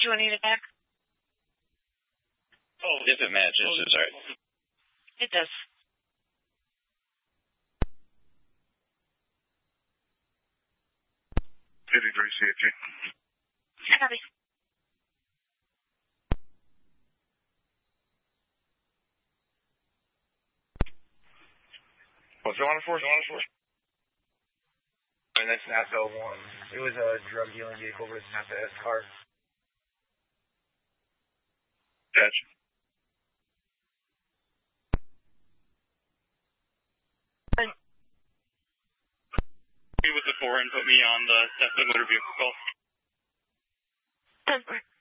Do I need it back? Oh, if it matches, it's alright. It does. CFG. I copy. What's going on for? And that's NASA 01. It was a drug dealing vehicle, but it's not the S car. Gotcha. With the 4 and put me on the motor vehicle call.